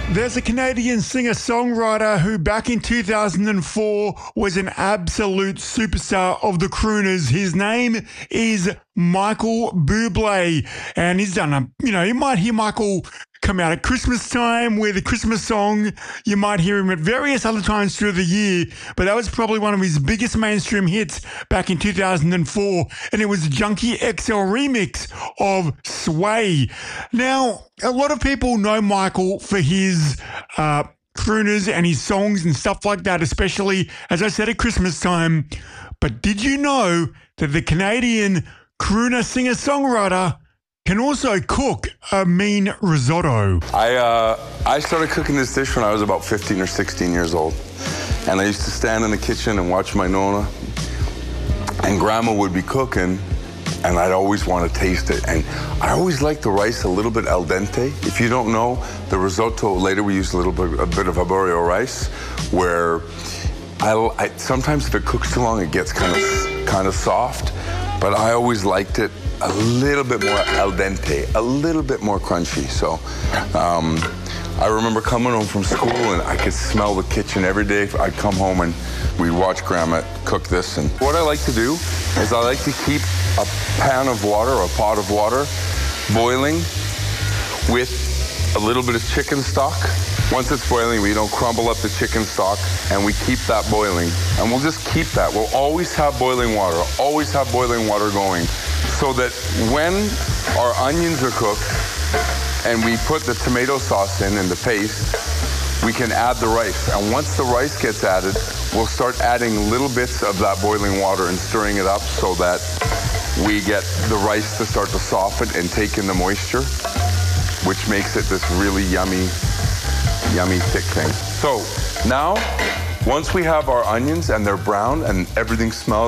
There's a Canadian singer-songwriter who back in 2004 was an absolute superstar of the crooners. His name is Michael Bublé, and he's done you might hear Michael come out at Christmas time with a Christmas song. You might hear him at various other times through the year, but that was probably one of his biggest mainstream hits back in 2004, and it was the Junkie XL remix of Sway. Now, a lot of people know Michael for his crooners and his songs and stuff like that, especially, as I said, at Christmas time. But did you know that the Canadian crooner singer-songwriter can also cook a mean risotto? I started cooking this dish when I was about 15 or 16 years old. And I used to stand in the kitchen and watch my Nonna. And Grandma would be cooking, and I'd always want to taste it. And I always liked the rice a little bit al dente. If you don't know, the risotto, later we used a bit of arborio rice, where I sometimes if it cooks too long, it gets kind of soft. But I always liked it a little bit more al dente, a little bit more crunchy. So I remember coming home from school and I could smell the kitchen every day. I'd come home and we'd watch Grandma cook this. And what I like to do is I like to keep a pan of water or a pot of water boiling with a little bit of chicken stock. Once it's boiling, we don't crumble up the chicken stock, and we keep that boiling. And we'll just keep that. We'll always have boiling water going, so that when our onions are cooked and we put the tomato sauce in and the paste, we can add the rice. And once the rice gets added, we'll start adding little bits of that boiling water and stirring it up so that we get the rice to start to soften and take in the moisture, which makes it this really yummy thick thing. So now, once we have our onions and they're brown and everything smells